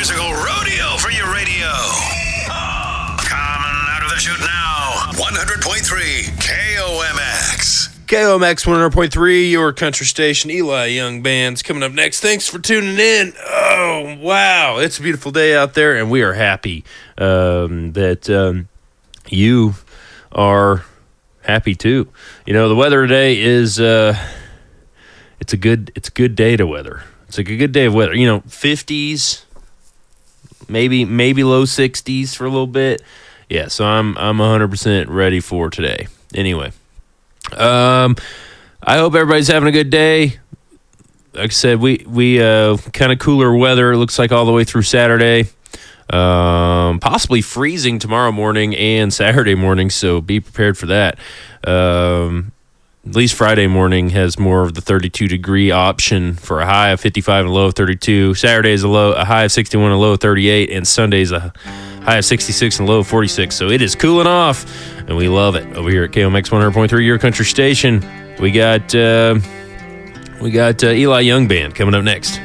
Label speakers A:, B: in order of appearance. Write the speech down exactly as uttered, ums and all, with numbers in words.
A: musical rodeo for your radio. Coming out of the chute now, one hundred point three K O M X.
B: K O M X one hundred point three, your country station. Eli Young Band's coming up next. Thanks for tuning in. Oh, wow. It's a beautiful day out there, and we are happy um, that um, you are happy too. You know, the weather today is uh, it's a good it's a good day to weather. It's like a good day of weather. You know, fifties, maybe maybe low sixties for a little bit. Yeah, so I'm I'm one hundred percent ready for today. Anyway, um, I hope everybody's having a good day. Like I said, we we uh, kind of cooler weather. It looks like all the way through Saturday. Um, possibly freezing tomorrow morning and Saturday morning, so be prepared for that. Um, at least Friday morning has more of the thirty-two degree option for a high of fifty-five and a low of thirty-two. Saturday is a low, a high of sixty-one and a low of thirty-eight, and Sunday is a high of sixty-six and a low of forty-six. So it is cooling off, and we love it over here at K O M X one hundred point three, your country station. We got uh, we got uh, Eli Young Band coming up next.